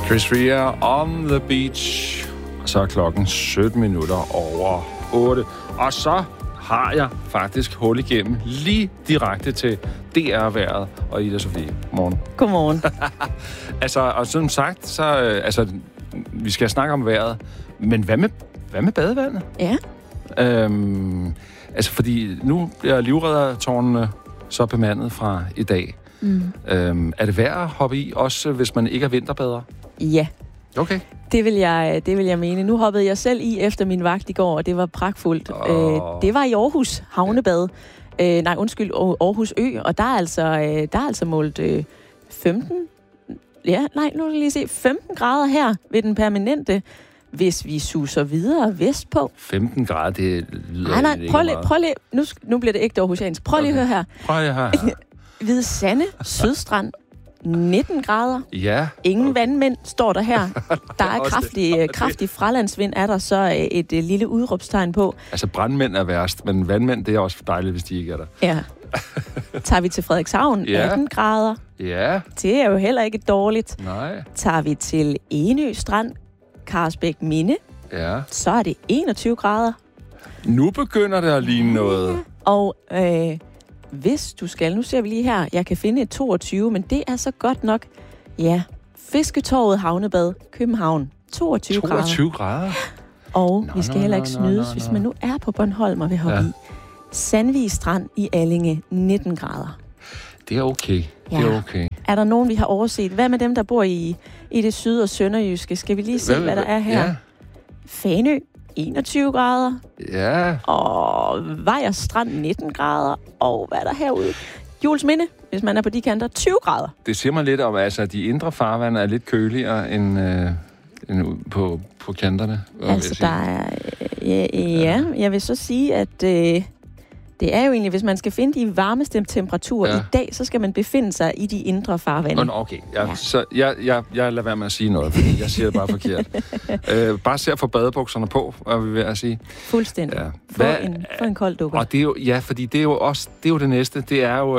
Chris Rea, On the Beach. Og så er klokken 17 minutter over 8. Og så har jeg faktisk hul igennem lige direkte til DR-vejret og Ida Sofie. Godmorgen. Godmorgen. Og som sagt, så vi skal snakke om vejret. Men hvad med badevandet? Ja. Fordi nu bliver livreddertårnene så bemandet fra i dag. Er det værd at hoppe i, også hvis man ikke er vinterbader? Ja. Okay. Det vil jeg mene. Nu hoppede jeg selv i efter min vagt i går, og det var pragtfuldt. Det var i Aarhus Havnebad. Aarhus Ø, og der er altså målt 15... Ja, nej, nu vil jeg lige se. 15 grader her ved den permanente, hvis vi suser videre vestpå. 15 grader, det lyder nej, prøv lige. Nu bliver det ægte aarhusiansk. Prøv lige at høre her. Prøv lige at høre her. Hvide Sande, Sydstrand, 19 grader. Ja. Ingen vandmænd står der her. Der er kraftig fralandsvind, er der så et lille udråbstegn på. Altså brandmænd er værst, men vandmænd, det er også dejligt, hvis de ikke er der. Ja. Tager vi til Frederikshavn, 18 grader. Ja. Det er jo heller ikke dårligt. Nej. Tager vi til Enø Strand, Karlsbæk Minde, så er det 21 grader. Nu begynder det at ligne noget. Og hvis du skal, nu ser vi lige her, jeg kan finde et 22, men det er så godt nok, ja, Fisketorvet Havnebad, København, 22 grader. 22 grader? Og vi skal heller ikke snydes, hvis man nu er på Bornholm og vil hoppe i. Sandvig Strand i Allinge, 19 grader. Det er okay. Ja. Det er okay. Er der nogen, vi har overset? Hvad med dem, der bor i det syd- og sønderjyske? Skal vi lige se, hvad der er her? Ja. Fanø, 21 grader. Ja. Og Vejers Strand, 19 grader. Og hvad er der herude? Juelsminde, hvis man er på de kanter, 20 grader. Det siger mig lidt om, at de indre farvande er lidt køligere end på kanterne. Altså, der er... Ja, jeg vil så sige, at... Det er jo egentlig, hvis man skal finde de varmeste temperaturer i dag, så skal man befinde sig i de indre farvande. Okay, så jeg lader være med at sige noget, fordi jeg siger det bare forkert. Bare ser for badebukserne på, hvad vi vil at sige. Fuldstændig. Ja. Få en kold dukker. Og det er jo, fordi det er jo også, det er jo det næste. Det er jo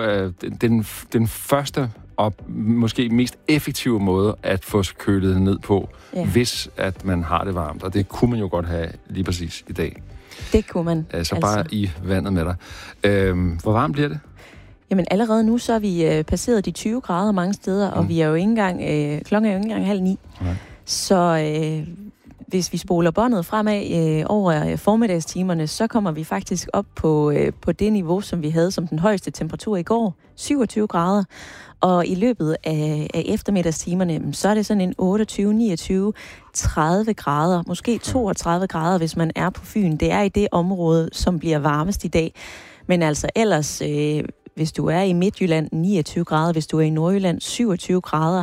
den første og måske mest effektive måde at få kølet ned på, hvis at man har det varmt. Og det kunne man jo godt have lige præcis i dag. Det kunne man. Altså bare i vandet med dig. Hvor varmt bliver det? Jamen allerede nu, så er vi passeret de 20 grader mange steder, og vi er jo ikke engang, klokken er jo ikke engang 8:30. Okay. Så hvis vi spoler båndet fremad over formiddagstimerne, så kommer vi faktisk op på det niveau, som vi havde som den højeste temperatur i går, 27 grader. Og i løbet af eftermiddagstimerne, så er det sådan en 28, 29, 30 grader, måske 32 grader, hvis man er på Fyn. Det er i det område, som bliver varmest i dag. Men altså ellers, hvis du er i Midtjylland, 29 grader, hvis du er i Nordjylland, 27 grader.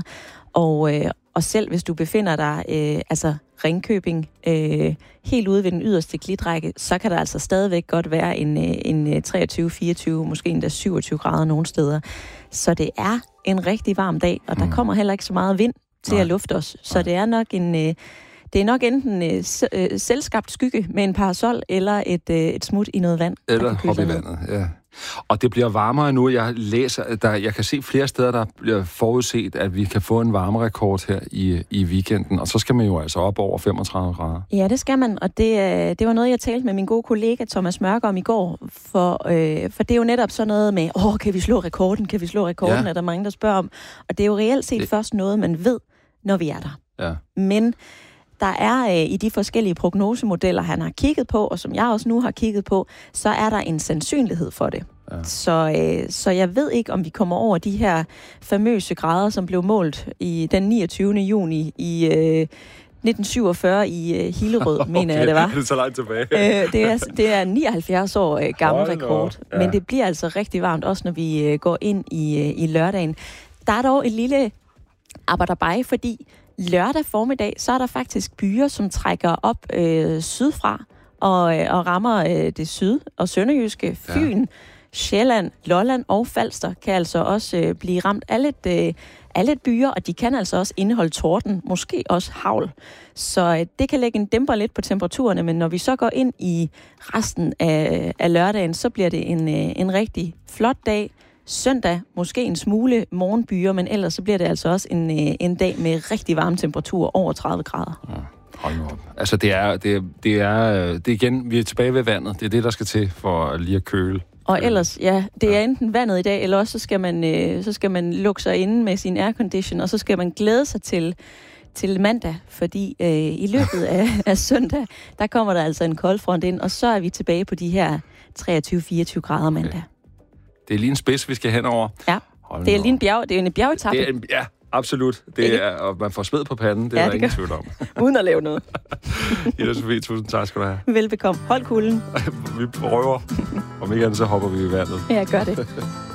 Og selv hvis du befinder dig, Ringkøbing, helt ude ved den yderste klitrække, så kan der altså stadigvæk godt være en 23, 24, måske endda 27 grader nogle steder. Så det er en rigtig varm dag, og der kommer heller ikke så meget vind til at lufte os. Så det er nok enten selvskabt skygge med en parasol, eller et smut i noget vand. Eller hop i vandet, ja. Og det bliver varmere nu. Jeg kan se flere steder, der bliver forudset, at vi kan få en varmerekord her i weekenden. Og så skal man jo altså op over 35 grader. Ja, det skal man. Og det var noget, jeg talte med min gode kollega Thomas Mørker om i går. For det er jo netop sådan noget med, kan vi slå rekorden? Kan vi slå rekorden? Er der mange, der spørger om. Og det er jo reelt set først noget, man ved, når vi er der. Ja. Men der er i de forskellige prognosemodeller, han har kigget på, og som jeg også nu har kigget på, så er der en sandsynlighed for det. Ja. Så jeg ved ikke, om vi kommer over de her famøse grader, som blev målt i den 29. juni i 1947 i Hillerød, mener jeg, det var. Det er så langt tilbage. Det er 79 år gammel rekord, men det bliver altså rigtig varmt, også når vi går ind i lørdagen. Der er dog et lille arbejderbej, fordi lørdag formiddag, så er der faktisk byer, som trækker op sydfra og rammer det syd- og sønderjyske. Fyn, Sjælland, Lolland og Falster kan altså også blive ramt af lidt byer, og de kan altså også indeholde torden, måske også hagl. Så det kan lægge en dæmper lidt på temperaturerne, men når vi så går ind i resten af lørdagen, så bliver det en rigtig flot dag. Søndag måske en smule morgenbyer, men ellers så bliver det altså også en dag med rigtig varme temperaturer, over 30 grader. Ja, hold nu op. Altså det er igen, vi er tilbage ved vandet. Det er det, der skal til for lige at køle. Og ellers, ja, det er enten vandet i dag, eller også så skal man lukke sig inde med sin aircondition, og så skal man glæde sig til mandag, fordi i løbet af søndag, der kommer der altså en koldfront ind, og så er vi tilbage på de her 23-24 grader mandag. Okay. Det er lige en spids, vi skal hen over. Ja, det er lige en bjergetappe. Ja, absolut. Og man får sved på panden, det er der ingen tvivl om. Uden at lave noget. Ida Sofie, tusind tak skal du have. Velbekomme. Hold kulden. Vi prøver. Om ikke andet, så hopper vi i vandet. Ja, gør det.